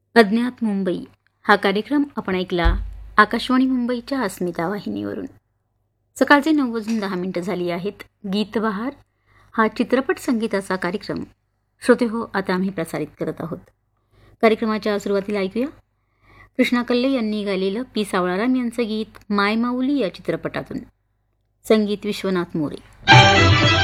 अज्ञात मुंबई हा कार्यक्रम आपण ऐकला आकाशवाणी मुंबईच्या अस्मिता वाहिनीवरून. सकाळचे 9:10 झाली आहेत. गीतबहार हा चित्रपट संगीताचा कार्यक्रम श्रोते हो आता आम्ही प्रसारित करत आहोत. कार्यक्रमाच्या सुरुवातीला ऐकूया कृष्णा कल्ले यांनी गायलेलं पी सावळाराम यांचं गीत माय माऊली या चित्रपटातून. संगीत विश्वनाथ मोरे.